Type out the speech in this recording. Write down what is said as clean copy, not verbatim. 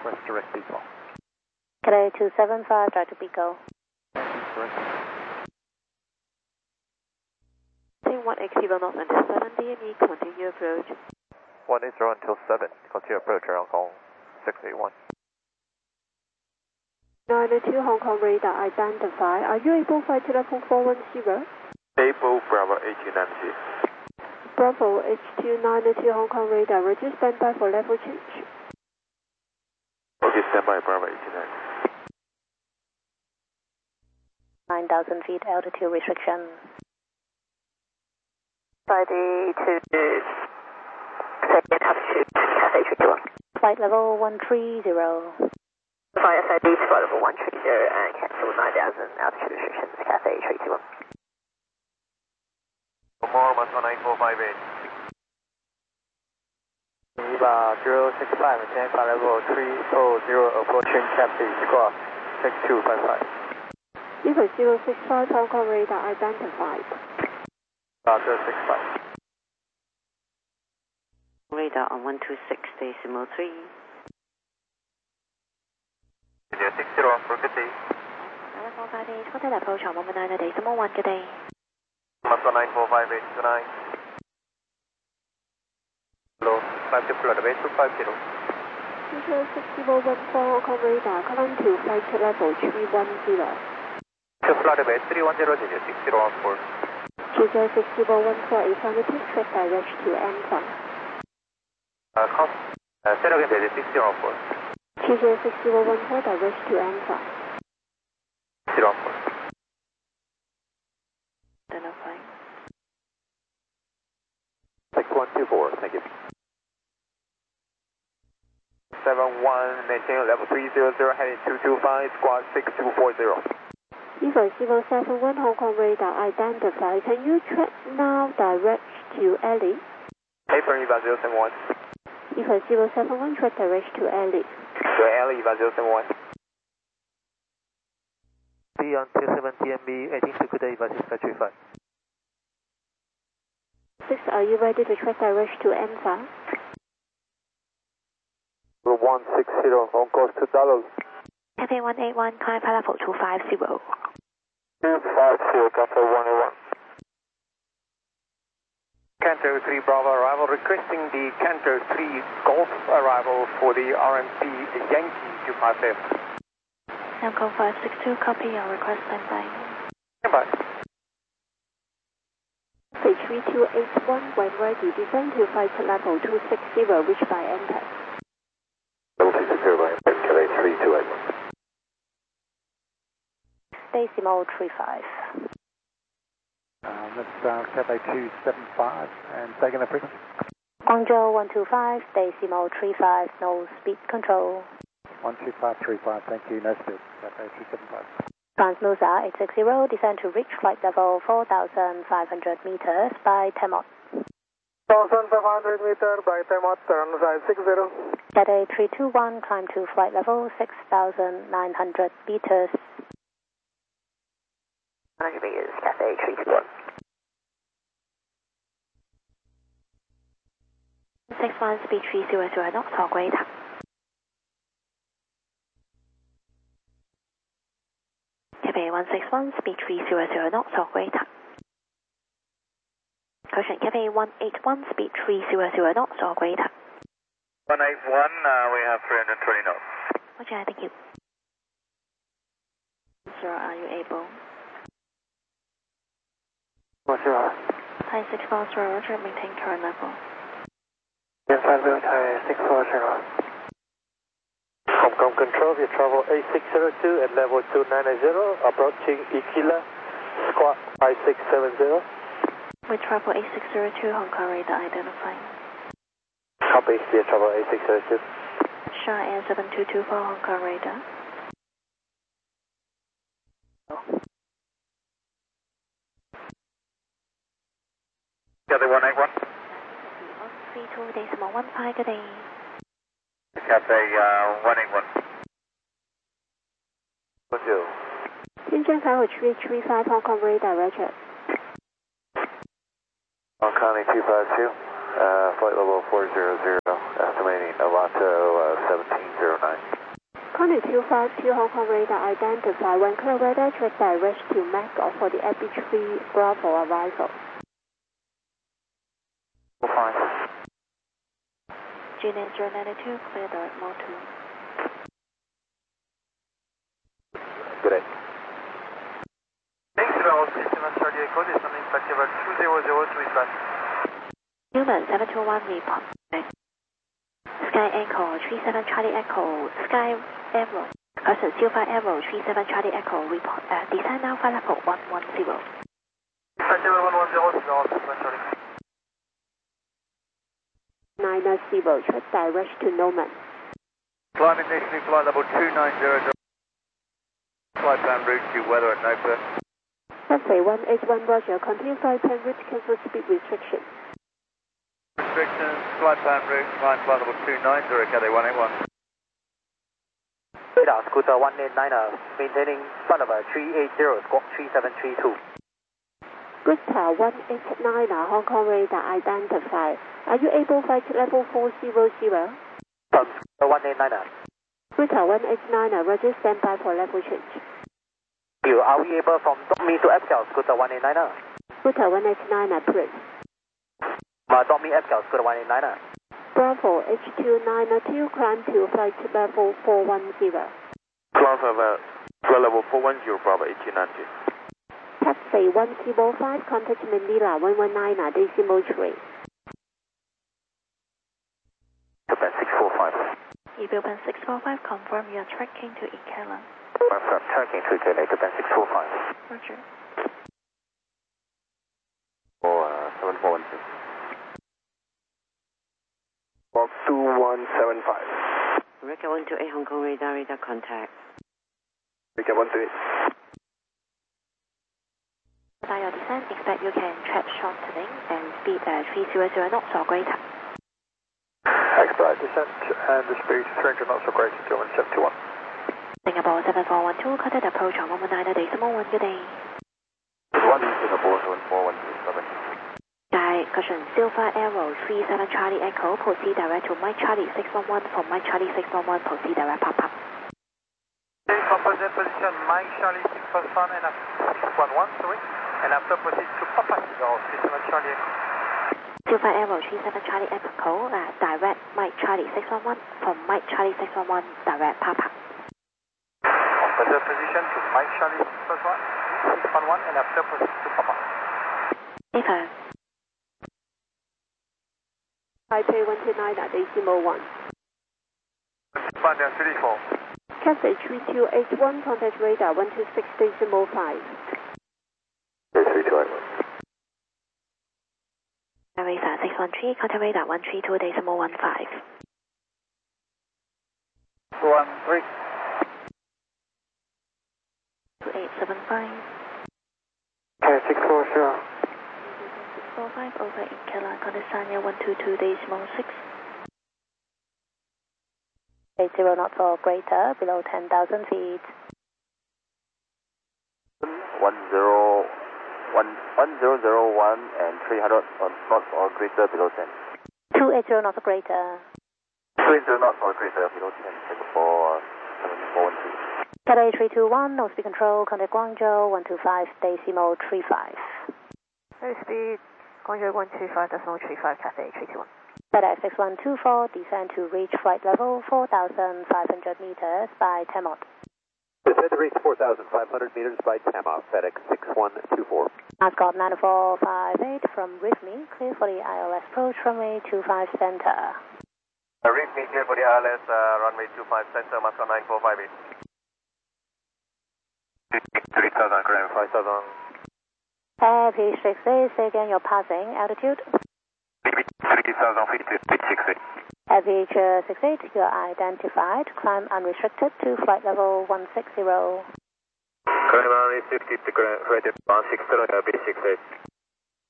request direct default. Cadet 275, Dr. Pico. Team 180 knots until 7 DME, continue approach. 180 until 7, continue approach around Hong 681. 902 Hong Kong radar identify. Are you able flight level 410? Able Bravo 1890. Bravo H2 902 Hong Kong radar, ready standby for level change. Okay, standby Bravo 1890. 9,000 feet altitude restriction. Ready to set altitude, Cathay 321. Flight level 130. Flight SID to flight level 130 and cancel 9,000 altitude restrictions, Cathay 321. More 19458. Eva 065, maintain flight level 340, approaching Cathay squawk 6255. Eva 065 Hong Kong radar identified. 065. Radar on 126 decimal 3. 060 for good day. Level 58, hotel approach on 119 decimal 1, good day. 19458 tonight. Hello, 5 to flight away 250. Future 6014 Hong Kong radar, climb to flight level 310. To flight away 310, 6014. Future 6014 affirmative, track direct to Alpha. Say again, baby, 6014. Future 6014 direct to Alpha. 014. Identify. 6124, thank you. 71, maintain level 300, heading 225, squad 6240. Eva 071 Hong Kong radar identify. Can you track now direct to Ellie? Paper Eva 071. Eva 071 track direct to Ellie. To Ellie Eva 071. Be until 7 DMB, 18 to good day, Eva 6535. 6, are you ready to track direct to Alpha? 160, on course to Dallas. Cathay 181, climb flight level 250. 250, Cathay 181. Canto 3 Bravo arrival, requesting the Canto 3 Golf arrival for the RMC Yankee 257. Namco 562, copy your request, standby. Standby. Page 3281 when ready, descend to flight level 260, reach by impact. Level 260 by impact, Cathay 3281. Decimal 35. That's Cathay 275, and taking the frequency. Guangzhou 125, decimal 35, no speed control. 12535, thank you, no speed, Cathay 275. Transnusa 860, descend to reach flight level 4,500 meters by Temot. 1,500 meters by Temot, turn 560. Cathay 321, climb to flight level 6,900 meters. 100 meters, Cathay 321. 61 speed 300 knots or greater. Cathay 161 speed 300 knots or greater. Caution, Cathay 181 speed 300 knots or greater. 181, we have 320 knots. Roger, thank you. Sir, are you able? Roger. Thai 640, Roger, maintain current level. Yes, Thai 640. Hong Control, via travel A602 at level 290, approaching Ikila, squawk 5670. We travel A602, Hong Kong radar identifying. Copy, via travel A602. Sha Air 7224, Hong Kong radar. Cathay 181. 32 decimal 15, good day. Cathay 181. Bonjour. 天津返回335 Hong Kong radar, Roger. Hong Kong 252. Flight level 400, estimating Avato 1709. Contact 252 Hong Kong radar, identify 1 kilometer, track direct to Macau for the FB3 Bravo arrival. 5. Juliet 092, clear direct mode 2. Good day. Thanks, Bravo 37 Charlie Echo, descending flight level 200 to Island. Newman 721 report. Sky Echo 37 Charlie Echo, Sky Arrow. Person Silver Arrow 37 Charlie Echo report. Descend now flight level 110. Flight level 110, Bravo 37 Charlie. 990, track direct to Norman. Climb initially flight level 290. Flight plan route to weather at no clear. Taxi 181 Roger, continue flight plan route, cancel speed restriction. Restrictions, flight plan route, climb flight level 290, Cathay 181. Radar Scooter 189, maintaining flight level 380, squawk 3732. Brita 189, Hong Kong radar, identify. Are you able to flight level 400? From Scooter 189. Brita 189, Roger, stand by for level change. Are we able from Dogme to Epcal, Scooter 189? Brita 189, please. Dogme Epcal, Scooter 189. Bravo H292, climb to flight level 410. Climb level 410, Bravo 1890. Taxi 105, contact Manila 119, decimal 3. Japan 645. Japan 645, confirm you are tracking to Ikela. Confirm, tracking to Ikela, Japan 645. Roger. 7412. Box 2175. America 128 Hong Kong radar contact. America 128. By your descent, expect you can track shortening and speed 300 knots or greater. Expedite descent and the speed 300 knots or greater, 2171. Singapore 7412, contact approach on 119 decimal 1, good day. 1 Singapore 74127. Sky cushion Silver Arrow 37 Charlie Echo, proceed direct to Mike Charlie 611, from Mike Charlie 611, proceed direct Papa. Composite position, Mike Charlie 611 and 611, sorry. And after proceed to Papa Bravo 37 Charlie Echo. Silver Arrow 37 Charlie Echo, direct Mike Charlie 611, from Mike Charlie 611, direct Papa. Composite position to Mike Charlie 611 and after proceed to Papa. Affirm. Taipei 129, decimal 1. Flight 34. Cathay 3281, contact radar 126, decimal 5. 3281. Radar 613, contact radar 132, decimal 15. 13. 2875. Okay, 640. 645 over Ikela, contact Sanya 122, decimal 6. 80 knots or greater, below 10,000 feet. 1001 and 300 knots or greater, below 10. 280 knots or greater. 300 knots or greater, below 10. Singapore 7412. Cathay 321, no speed control, contact Guangzhou 125, decimal 35. No speed, Guangzhou 125.35, Cathay 321. FedEx 6124, descend to reach flight level 4,500 meters by TAMOT. Descend to reach 4,500 meters by TAMOT, FedEx 6124. Ascot 9458 from RIFME, clear for the ILS approach runway 25 center. RIFME clear for the ILS runway 25 center, Mascot 9458. 3,000, ground 5,000. Happy 68, say again your passing altitude. 3,000 feet to 68. Average 68, you are identified. Climb unrestricted to flight level 160. Climb unrestricted to flight level 160, 68.